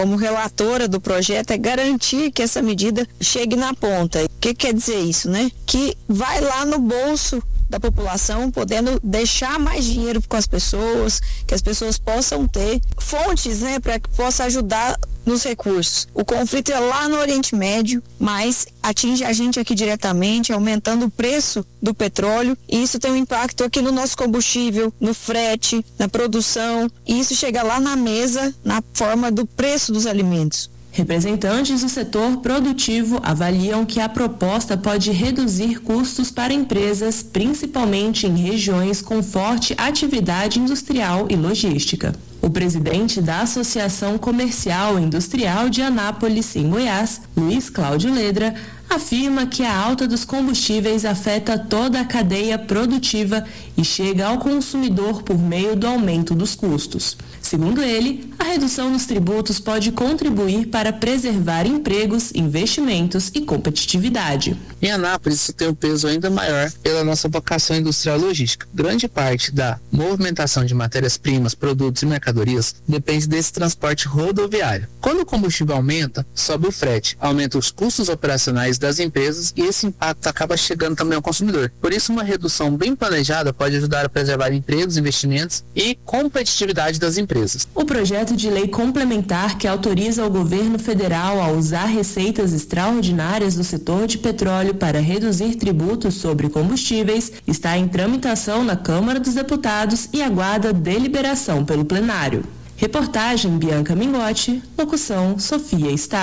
como relatora do projeto, é garantir que essa medida chegue na ponta. O que quer dizer isso, né? Que vai lá no bolso da população, podendo deixar mais dinheiro com as pessoas, que as pessoas possam ter fontes, né, para que possa ajudar nos recursos. O conflito é lá no Oriente Médio, mas atinge a gente aqui diretamente, aumentando o preço do petróleo, e isso tem um impacto aqui no nosso combustível, no frete, na produção, e isso chega lá na mesa, na forma do preço dos alimentos. Representantes do setor produtivo avaliam que a proposta pode reduzir custos para empresas, principalmente em regiões com forte atividade industrial e logística. O presidente da Associação Comercial e Industrial de Anápolis, em Goiás, Luiz Cláudio Ledra, afirma que a alta dos combustíveis afeta toda a cadeia produtiva e chega ao consumidor por meio do aumento dos custos. Segundo ele, a redução dos tributos pode contribuir para preservar empregos, investimentos e competitividade. Em Anápolis, isso tem um peso ainda maior pela nossa vocação industrial e logística. Grande parte da movimentação de matérias-primas, produtos e mercadorias depende desse transporte rodoviário. Quando o combustível aumenta, sobe o frete, aumenta os custos operacionais das empresas e esse impacto acaba chegando também ao consumidor. Por isso, uma redução bem planejada pode ajudar a preservar empregos, investimentos e competitividade das empresas. O projeto de lei complementar que autoriza o governo federal a usar receitas extraordinárias do setor de petróleo para reduzir tributos sobre combustíveis está em tramitação na Câmara dos Deputados e aguarda deliberação pelo plenário. Reportagem Bianca Mingotti, locução Sofia Está.